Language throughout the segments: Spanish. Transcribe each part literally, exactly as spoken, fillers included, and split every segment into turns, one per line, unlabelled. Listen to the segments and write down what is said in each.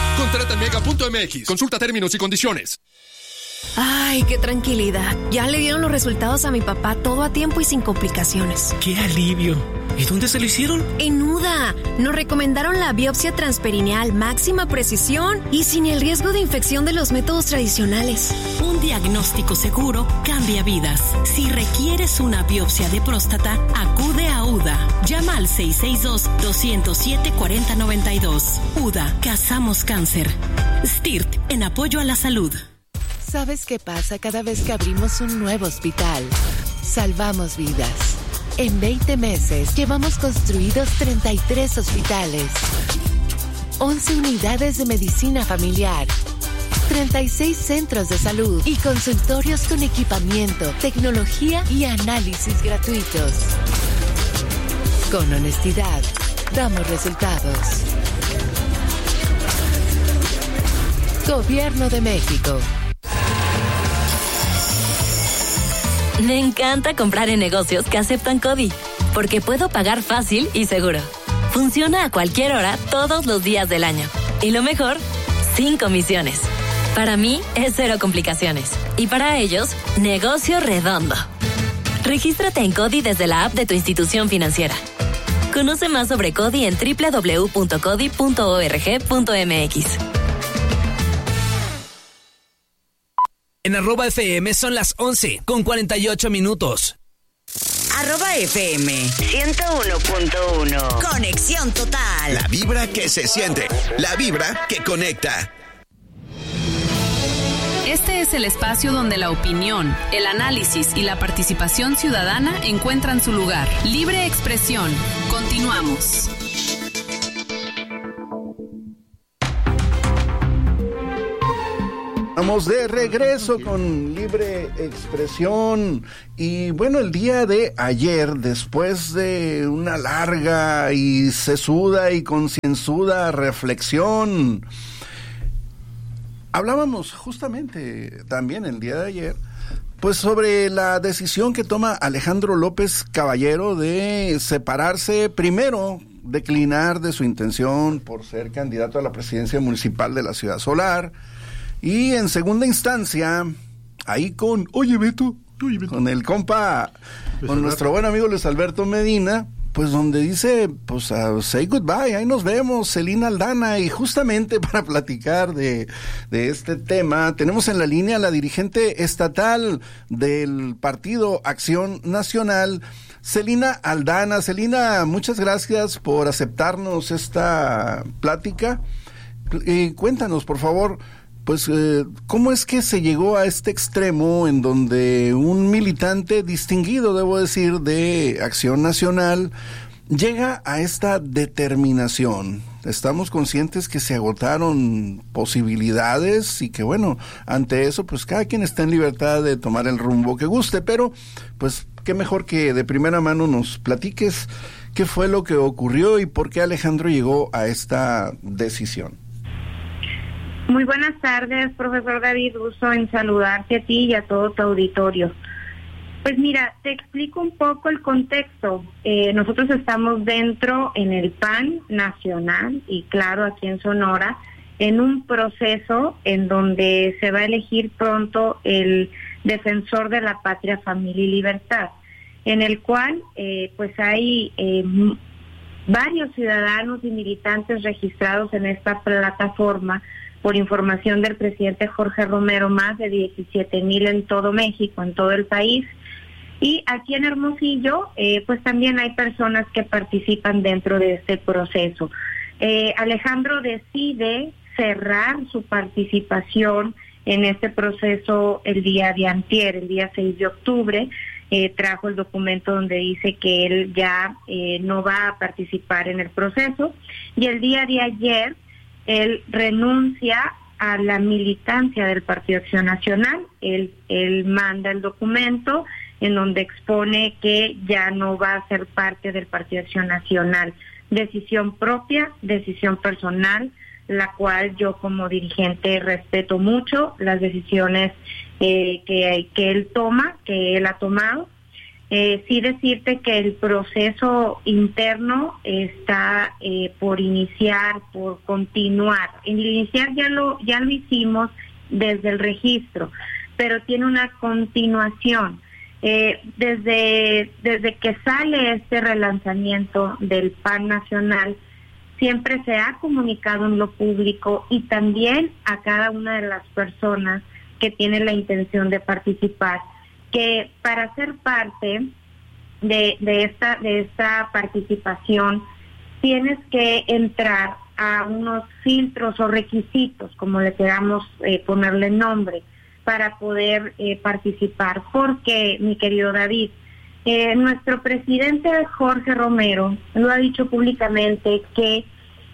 Contrata en mega punto m x. Consulta términos y condiciones.
Ay, qué tranquilidad. Ya le dieron los resultados a mi papá, todo a tiempo y sin complicaciones.
¡Qué alivio! ¿Y dónde se lo hicieron?
En U D A. Nos recomendaron la biopsia transperineal, máxima precisión y sin el riesgo de infección de los métodos tradicionales.
Un diagnóstico seguro cambia vidas. Si requieres una biopsia de próstata, acude a U D A. Llama al seis seis dos, dos cero siete, cuatro cero nueve dos. U D A. Cazamos cáncer. S T I R T, en apoyo a la salud.
¿Sabes qué pasa cada vez que abrimos un nuevo hospital? Salvamos vidas. En veinte meses llevamos construidos treinta y tres hospitales, once unidades de medicina familiar, treinta y seis centros de salud y consultorios con equipamiento, tecnología y análisis gratuitos. Con honestidad, damos resultados. Gobierno de México.
Me encanta comprar en negocios que aceptan CODI, porque puedo pagar fácil y seguro. Funciona a cualquier hora, todos los días del año. Y lo mejor, sin comisiones. Para mí, es cero complicaciones. Y para ellos, negocio redondo. Regístrate en CODI desde la app de tu institución financiera. Conoce más sobre CODI en doble u doble u doble u punto codi punto org punto m x.
En arroba F M son las once con cuarenta y ocho minutos.
Arroba F M ciento uno punto uno. Conexión total.
La vibra que se siente. La vibra que conecta.
Este es el espacio donde la opinión, el análisis y la participación ciudadana encuentran su lugar. Libre expresión. Continuamos.
Estamos de regreso con Libre Expresión y bueno, el día de ayer, después de una larga y sesuda y concienzuda reflexión, hablábamos justamente también el día de ayer, pues sobre la decisión que toma Alejandro López Caballero de separarse, primero declinar de su intención por ser candidato a la presidencia municipal de la Ciudad Solar, y en segunda instancia, ahí con, oye Beto, oye Beto, con el compa, Luis con Alberto. Nuestro buen amigo Luis Alberto Medina, pues donde dice, pues uh, say goodbye, ahí nos vemos, Celina Aldana, y justamente para platicar de, de este tema, tenemos en la línea a la dirigente estatal del Partido Acción Nacional, Celina Aldana. Celina, muchas gracias por aceptarnos esta plática, y cuéntanos, por favor, pues, eh, ¿cómo es que se llegó a este extremo en donde un militante distinguido, debo decir, de Acción Nacional, llega a esta determinación? Estamos conscientes que se agotaron posibilidades y que, bueno, ante eso, pues cada quien está en libertad de tomar el rumbo que guste, pero, pues, qué mejor que de primera mano nos platiques qué fue lo que ocurrió y por qué Alejandro llegó a esta decisión.
Muy buenas tardes, profesor David, gusto en saludarte a ti y a todo tu auditorio. Pues mira, te explico un poco el contexto. Eh, nosotros estamos dentro en el P A N nacional y claro, aquí en Sonora, en un proceso en donde se va a elegir pronto el defensor de la patria, familia y libertad, en el cual eh, pues hay eh, varios ciudadanos y militantes registrados en esta plataforma. Por información del presidente Jorge Romero, más de diecisiete mil en todo México, en todo el país. Y aquí en Hermosillo, eh, pues también hay personas que participan dentro de este proceso. Eh, Alejandro decide cerrar su participación en este proceso el día de antier, el día seis de octubre. Eh, trajo el documento donde dice que él ya eh, no va a participar en el proceso. Y el día de ayer, él renuncia a la militancia del Partido Acción Nacional. Él, él manda el documento en donde expone que ya no va a ser parte del Partido Acción Nacional. Decisión propia, decisión personal, la cual yo como dirigente respeto mucho las decisiones eh, que, que él toma, que él ha tomado. Eh, sí decirte que el proceso interno está eh, por iniciar, por continuar. El iniciar ya lo ya lo hicimos desde el registro, pero tiene una continuación. Eh, desde desde que sale este relanzamiento del P A N nacional, siempre se ha comunicado en lo público y también a cada una de las personas que tienen la intención de participar, que para ser parte de, de esta de esta participación tienes que entrar a unos filtros o requisitos, como le queramos eh, ponerle nombre, para poder eh, participar. Porque, mi querido David, eh, nuestro presidente Jorge Romero lo ha dicho públicamente que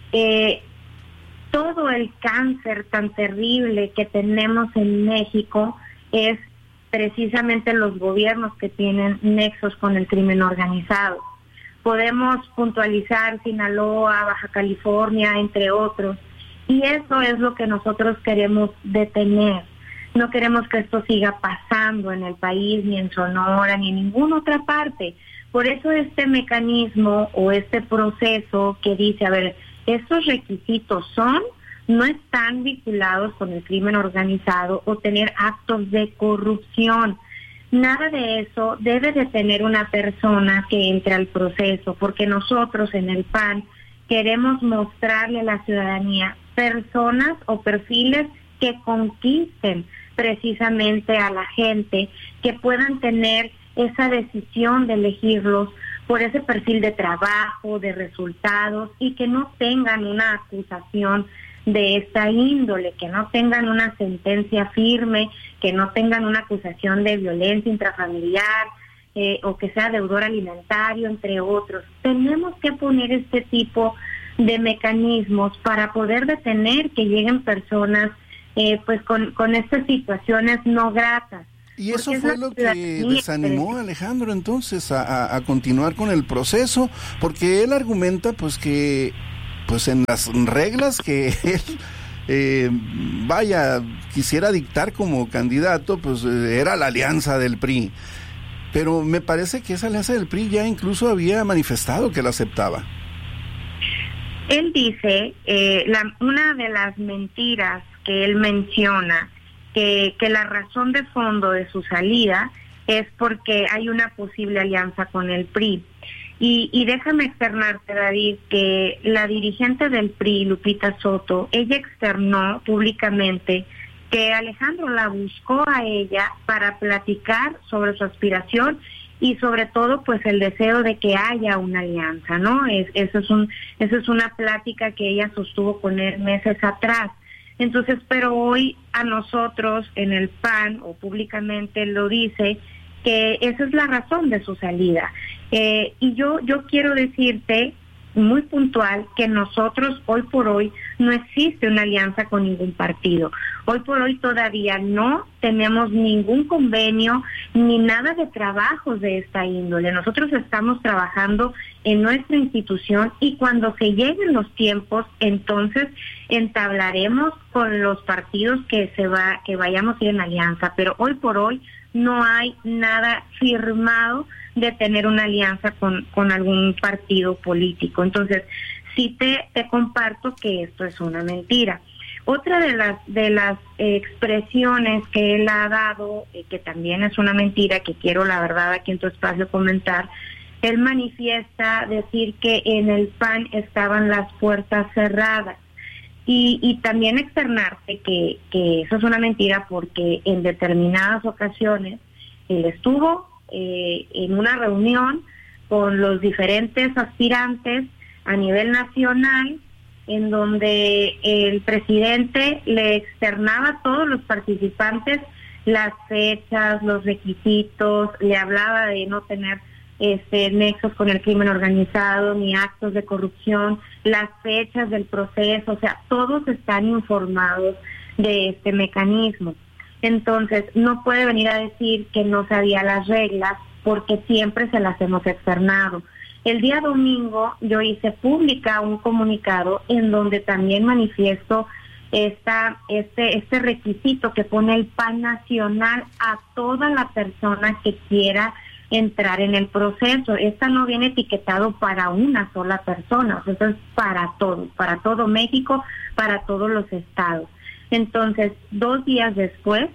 eh, todo el cáncer tan terrible que tenemos en México es precisamente los gobiernos que tienen nexos con el crimen organizado. Podemos puntualizar Sinaloa, Baja California, entre otros, y eso es lo que nosotros queremos detener. No queremos que esto siga pasando en el país, ni en Sonora, ni en ninguna otra parte. Por eso este mecanismo o este proceso que dice, a ver, estos requisitos son, no están vinculados con el crimen organizado o tener actos de corrupción. Nada de eso debe de tener una persona que entre al proceso, porque nosotros en el P A N queremos mostrarle a la ciudadanía personas o perfiles que conquisten precisamente a la gente, que puedan tener esa decisión de elegirlos por ese perfil de trabajo, de resultados, y que no tengan una acusación de esta índole, que no tengan una sentencia firme, que no tengan una acusación de violencia intrafamiliar, eh, o que sea deudor alimentario, entre otros. Tenemos que poner este tipo de mecanismos para poder detener que lleguen personas eh, pues con, con estas situaciones no gratas.
Y eso fue lo que desanimó a Alejandro entonces a, a, a continuar con el proceso, porque él argumenta pues que pues en las reglas que él eh, vaya quisiera dictar como candidato, pues eh, era la alianza del P R I, pero me parece que esa alianza del P R I ya incluso había manifestado que la aceptaba.
Él dice, eh, la, una de las mentiras que él menciona, que, que la razón de fondo de su salida es porque hay una posible alianza con el P R I. Y, y déjame externarte, David, que la dirigente del P R I, Lupita Soto, ella externó públicamente que Alejandro la buscó a ella para platicar sobre su aspiración y sobre todo pues el deseo de que haya una alianza, ¿no? Es, eso es un, eso es una plática que ella sostuvo con él meses atrás. Entonces, pero hoy a nosotros en el P A N o públicamente lo dice que esa es la razón de su salida. Eh, y yo, yo quiero decirte muy puntual que nosotros hoy por hoy no existe una alianza con ningún partido. Hoy por hoy todavía no tenemos ningún convenio ni nada de trabajos de esta índole. Nosotros estamos trabajando en nuestra institución y cuando se lleguen los tiempos, entonces entablaremos con los partidos que se va, que vayamos a ir en alianza. Pero hoy por hoy no hay nada firmado de tener una alianza con, con algún partido político. Entonces, sí te, te comparto que esto es una mentira. Otra de las de las eh, expresiones que él ha dado, eh, que también es una mentira, que quiero la verdad aquí en tu espacio comentar, él manifiesta decir que en el P A N estaban las puertas cerradas. Y, y también externarte que, que eso es una mentira porque en determinadas ocasiones él estuvo eh, en una reunión con los diferentes aspirantes a nivel nacional, en donde el presidente le externaba a todos los participantes las fechas, los requisitos, le hablaba de no tener este nexos con el crimen organizado ni actos de corrupción, las fechas del proceso, o sea, todos están informados de este mecanismo. Entonces, no puede venir a decir que no sabía las reglas porque siempre se las hemos externado. El día domingo yo hice pública un comunicado en donde también manifiesto esta, este, este requisito que pone el P A N nacional a toda la persona que quiera entrar en el proceso. Esta no viene etiquetado para una sola persona, esto es para todos, para todo México, para todos los estados. Entonces, dos días después,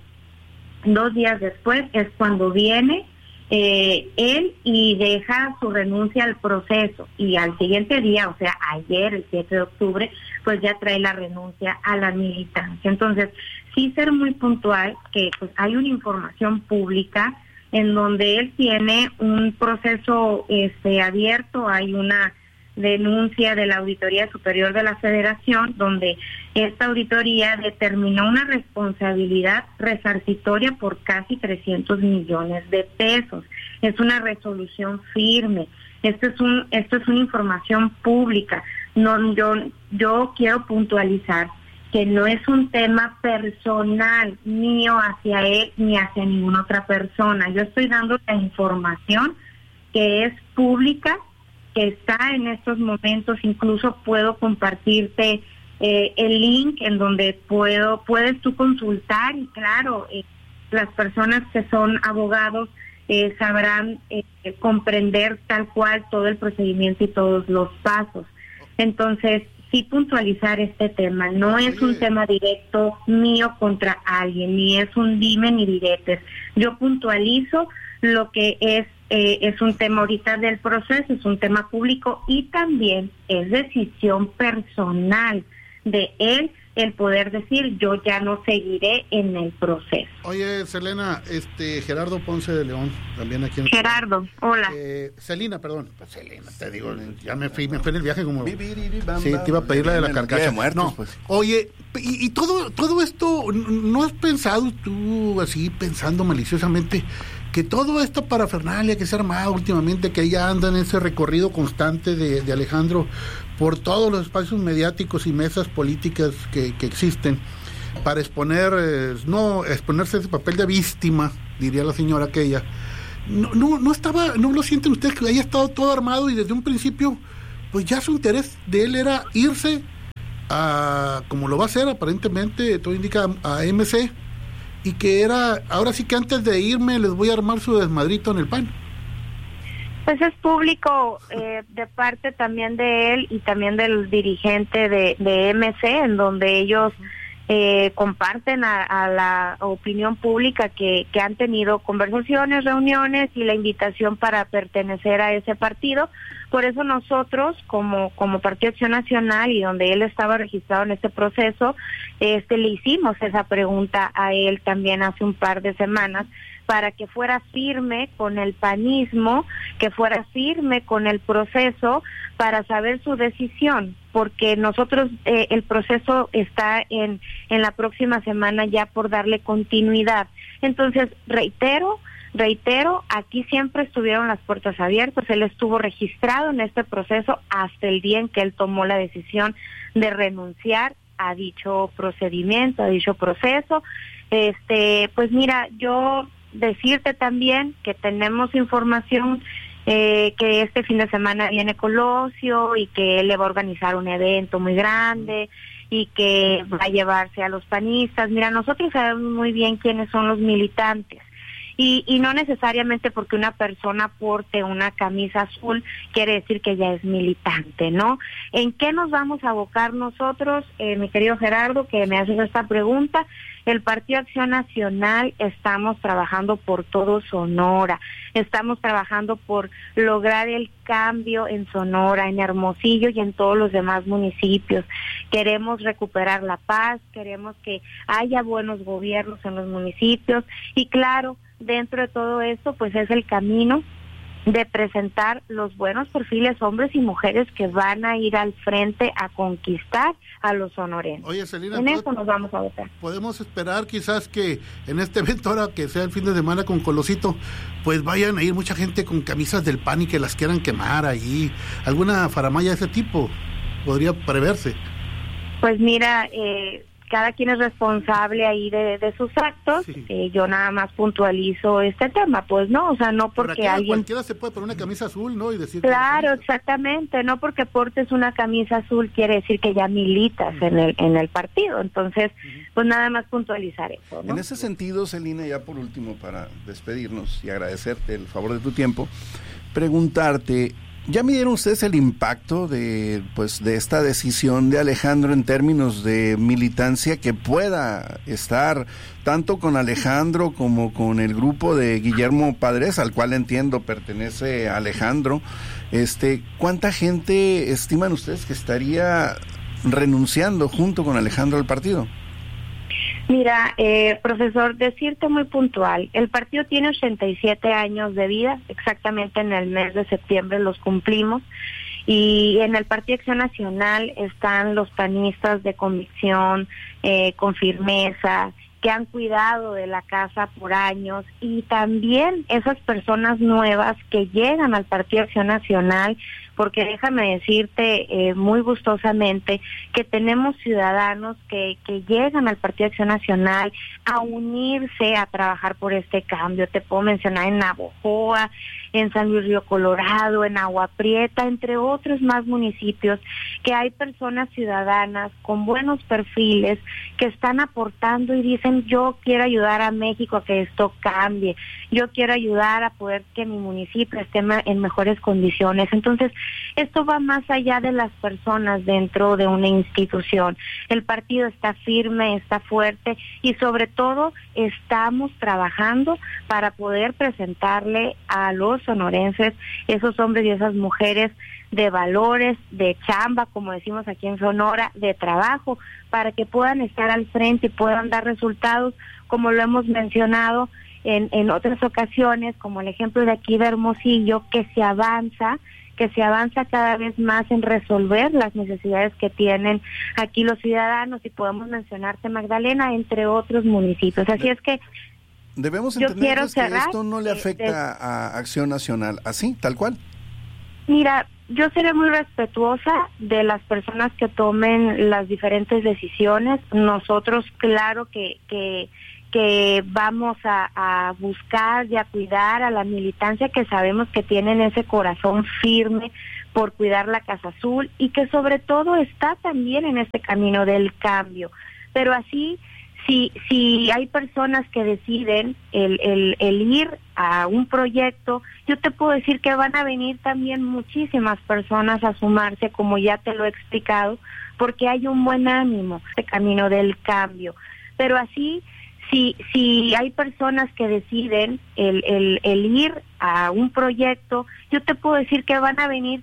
dos días después es cuando viene eh, él y deja su renuncia al proceso, y al siguiente día, o sea, ayer, el siete de octubre, pues ya trae la renuncia a la militancia. Entonces, sí ser muy puntual que pues hay una información pública en donde él tiene un proceso este abierto, hay una denuncia de la Auditoría Superior de la Federación, donde esta auditoría determinó una responsabilidad resarcitoria por casi trescientos millones de pesos. Es una resolución firme. Esto es un esto es una información pública. No, yo yo quiero puntualizar que no es un tema personal mío hacia él ni hacia ninguna otra persona. Yo estoy dando la información que es pública, que está en estos momentos. Incluso puedo compartirte eh, el link en donde puedo puedes tú consultar, y claro, eh, las personas que son abogados eh, sabrán eh, comprender tal cual todo el procedimiento y todos los pasos. Entonces, sí puntualizar este tema, no es un tema directo mío contra alguien, ni es un dime ni diretes. Yo puntualizo lo que es eh, es un tema ahorita del proceso, es un tema público, y también es decisión personal de él el poder decir yo ya no seguiré en el proceso.
Oye, Selena, este Gerardo Ponce de León, también aquí en...
Gerardo, hola.
Eh, Celina, perdón. Pues Selena, te digo, ya me fui, me fui en el viaje como... Sí, te iba a pedir la de la carcacha.
Muertos,
no,
pues.
Oye, y, y todo todo esto, ¿no has pensado tú así, pensando maliciosamente, que todo esto parafernalia que se ha armado últimamente, que ella anda en ese recorrido constante de, de Alejandro por todos los espacios mediáticos y mesas políticas que, que existen, para exponer, eh, no exponerse ese papel de víctima, diría la señora aquella, no, no, no estaba, no lo sienten ustedes que haya estado todo armado y desde un principio, pues ya su interés de él era irse a, como lo va a hacer aparentemente, todo indica, a M C, y que era, ahora sí que antes de irme les voy a armar su desmadrito en el P A N?
Pues es público eh, de parte también de él y también del dirigente de, de M C, en donde ellos eh, comparten a, a la opinión pública que, que han tenido conversaciones, reuniones y la invitación para pertenecer a ese partido. Por eso nosotros, como como Partido Acción Nacional, y donde él estaba registrado en este proceso, este le hicimos esa pregunta a él también hace un par de semanas, para que fuera firme con el panismo, que fuera firme con el proceso, para saber su decisión, porque nosotros, eh, el proceso está en, en la próxima semana ya por darle continuidad. Entonces, reitero, reitero, aquí siempre estuvieron las puertas abiertas, él estuvo registrado en este proceso hasta el día en que él tomó la decisión de renunciar a dicho procedimiento, a dicho proceso. Este, pues mira, yo decirte también que tenemos información eh, que este fin de semana viene Colosio y que él le va a organizar un evento muy grande y que va a llevarse a los panistas. Mira, nosotros sabemos muy bien quiénes son los militantes. Y, y no necesariamente porque una persona porte una camisa azul quiere decir que ya es militante, ¿no? ¿En qué nos vamos a abocar nosotros, eh, mi querido Gerardo, que me haces esta pregunta? El Partido Acción Nacional estamos trabajando por todo Sonora, estamos trabajando por lograr el cambio en Sonora, en Hermosillo y en todos los demás municipios. Queremos recuperar la paz, queremos que haya buenos gobiernos en los municipios y claro, dentro de todo esto, pues es el camino de presentar los buenos perfiles, hombres y mujeres que van a ir al frente a conquistar a los sonoreños.
Oye, Celina,
en eso nos vamos a votar.
Podemos esperar quizás que en este evento, ahora que sea el fin de semana con Colosito, pues vayan a ir mucha gente con camisas del P A N y que las quieran quemar ahí. ¿Alguna faramaya de ese tipo podría preverse?
Pues mira, eh... cada quien es responsable ahí de, de sus actos. Sí. Eh, yo nada más puntualizo este tema, pues no, o sea, no porque
cualquiera,
alguien...
Cualquiera se puede poner una camisa azul, ¿no? Y decir
claro, exactamente, no porque portes una camisa azul quiere decir que ya militas uh-huh. en el en el partido, entonces, uh-huh. pues nada más puntualizar eso, ¿no?
En ese sentido, Celina, ya por último, para despedirnos y agradecerte el favor de tu tiempo, preguntarte... ¿Ya midieron ustedes el impacto de pues de esta decisión de Alejandro en términos de militancia que pueda estar tanto con Alejandro como con el grupo de Guillermo Padres, al cual entiendo pertenece Alejandro? Este, ¿cuánta gente estiman ustedes que estaría renunciando junto con Alejandro al partido?
Mira, eh, profesor, decirte muy puntual, el partido tiene ochenta y siete años de vida, exactamente en el mes de septiembre los cumplimos, y en el Partido Acción Nacional están los panistas de convicción, eh, con firmeza, que han cuidado de la casa por años, y también esas personas nuevas que llegan al Partido Acción Nacional, porque déjame decirte eh, muy gustosamente que tenemos ciudadanos que, que llegan al Partido Acción Nacional a unirse, a trabajar por este cambio. Te puedo mencionar en Navojoa, en San Luis Río Colorado, en Agua Prieta, entre otros más municipios, que hay personas ciudadanas con buenos perfiles que están aportando y dicen, yo quiero ayudar a México a que esto cambie, yo quiero ayudar a poder que mi municipio esté en mejores condiciones. Entonces, esto va más allá de las personas dentro de una institución. El partido está firme, está fuerte y sobre todo estamos trabajando para poder presentarle a los sonorenses esos hombres y esas mujeres de valores, de chamba, como decimos aquí en Sonora, de trabajo, para que puedan estar al frente y puedan dar resultados, como lo hemos mencionado en, en otras ocasiones, como el ejemplo de aquí de Hermosillo, que se avanza, que se avanza cada vez más en resolver las necesidades que tienen aquí los ciudadanos, y podemos mencionarte Magdalena, entre otros municipios. Así es que
debemos entender que esto no le afecta eh, a Acción Nacional, así, tal cual.
Mira, yo seré muy respetuosa de las personas que tomen las diferentes decisiones. Nosotros, claro que que que vamos a, a buscar y a cuidar a la militancia que sabemos que tienen ese corazón firme por cuidar la Casa Azul y que sobre todo está también en este camino del cambio. Pero así, si si hay personas que deciden el, el, el ir a un proyecto, yo te puedo decir que van a venir también muchísimas personas a sumarse, como ya te lo he explicado, porque hay un buen ánimo, este camino del cambio. Pero así, si si hay personas que deciden el, el, el ir a un proyecto, yo te puedo decir que van a venir